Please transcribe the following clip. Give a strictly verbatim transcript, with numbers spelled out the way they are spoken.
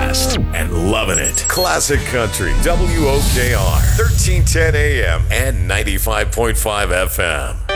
best and loving it. Classic Country, W O K R, thirteen ten A M and ninety-five point five F M.